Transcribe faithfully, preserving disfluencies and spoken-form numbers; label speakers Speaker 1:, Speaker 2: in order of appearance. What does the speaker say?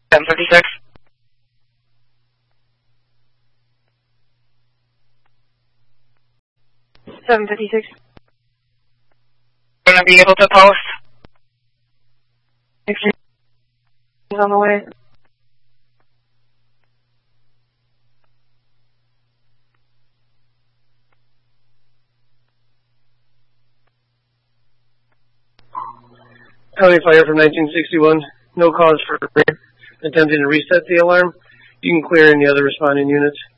Speaker 1: ten thirty-six.
Speaker 2: seven fifty-six.
Speaker 1: Gonna be able to post?
Speaker 2: Actually, is on the way.
Speaker 3: County Fire from nineteen sixty-one. No cause for attempting to reset the alarm. You can clear any other responding units.